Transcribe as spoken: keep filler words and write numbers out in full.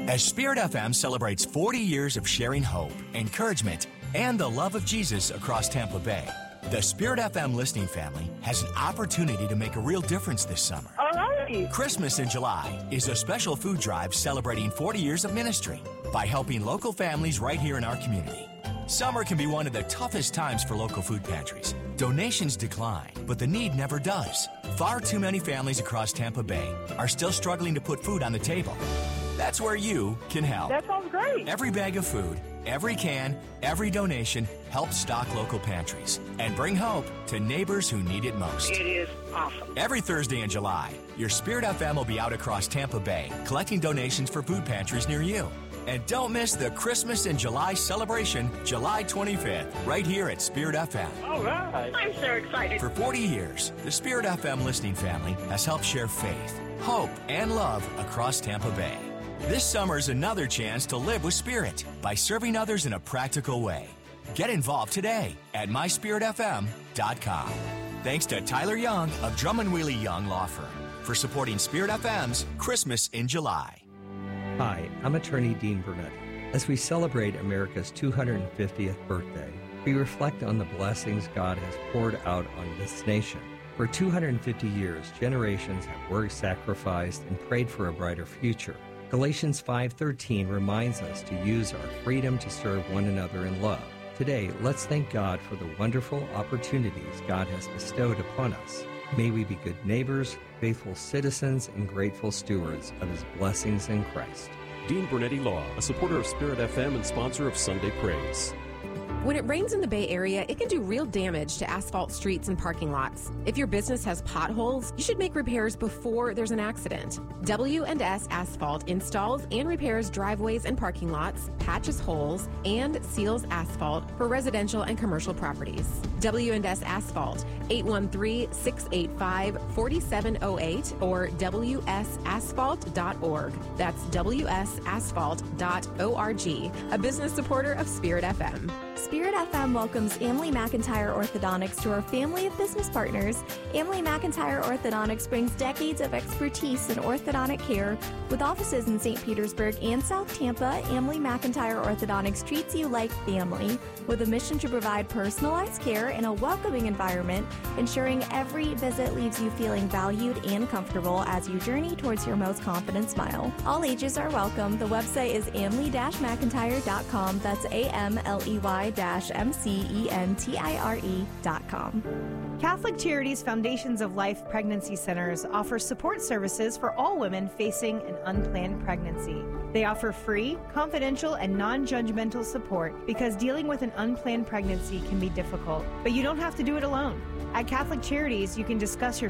As Spirit F M celebrates forty years of sharing hope, encouragement, and the love of Jesus across Tampa Bay, the Spirit F M listening family has an opportunity to make a real difference this summer. All right. Christmas in July is a special food drive celebrating forty years of ministry by helping local families right here in our community. Summer can be one of the toughest times for local food pantries. Donations decline, but the need never does. Far too many families across Tampa Bay are still struggling to put food on the table. That's where you can help. That sounds great. Every bag of food, every can, every donation helps stock local pantries and bring hope to neighbors who need it most. It is awesome. Every Thursday in July, your Spirit F M will be out across Tampa Bay collecting donations for food pantries near you. And don't miss the Christmas in July celebration, July twenty-fifth, right here at Spirit F M. All right. I'm so excited. For forty years, the Spirit F M listening family has helped share faith, hope, and love across Tampa Bay. This summer's another chance to live with Spirit by serving others in a practical way. Get involved today at my spirit f m dot com. Thanks to Tyler Young of Drummond Wheelie Young Law Firm for supporting Spirit F M's Christmas in July. Hi, I'm attorney Dean Bernetti. As we celebrate America's two hundred fiftieth birthday, we reflect on the blessings God has poured out on this nation. For two hundred fifty years, generations have worked, sacrificed, and prayed for a brighter future. Galatians five thirteen reminds us to use our freedom to serve one another in love. Today, let's thank God for the wonderful opportunities God has bestowed upon us. May we be good neighbors, faithful citizens, and grateful stewards of His blessings in Christ. Dean Bernetti Law, a supporter of Spirit F M and sponsor of Sunday Praise. When it rains in the Bay Area, it can do real damage to asphalt streets and parking lots. If your business has potholes, you should make repairs before there's an accident. W and S Asphalt installs and repairs driveways and parking lots, patches holes, and seals asphalt for residential and commercial properties. W and S Asphalt, eight one three, six eight five, four seven zero eight or w s asphalt dot org. That's w s asphalt dot org, a business supporter of Spirit F M. Spirit F M welcomes Emily McIntyre Orthodontics to our family of business partners. Emily McIntyre Orthodontics brings decades of expertise in orthodontic care. With offices in Saint Petersburg and South Tampa, Emily McIntyre Orthodontics treats you like family with a mission to provide personalized care in a welcoming environment, ensuring every visit leaves you feeling valued and comfortable as you journey towards your most confident smile. All ages are welcome. The website is amley dash mcintyre dot com. That's A M L E Y M C E N T I R E dot com. Catholic Charities Foundations of Life Pregnancy Centers offer support services for all women facing an unplanned pregnancy. They offer free, confidential, and non-judgmental support because dealing with an unplanned pregnancy can be difficult, but you don't have to do it alone. At Catholic Charities, you can discuss your